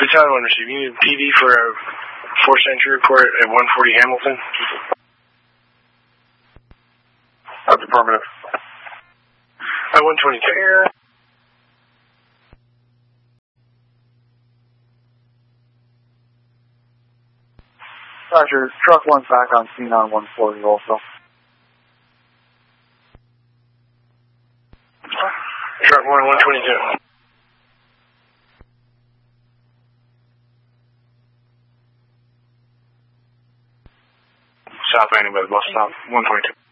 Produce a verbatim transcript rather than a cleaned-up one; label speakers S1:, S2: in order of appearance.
S1: Battalion one receiving. You need P V for a forced entry report at one forty Hamilton.
S2: That's affirmative.
S1: At one twenty-two.
S2: Roger, truck one's back on scene on one forty also.
S1: Truck one, one twenty-two.
S2: South landing by the bus stop, one twenty-two.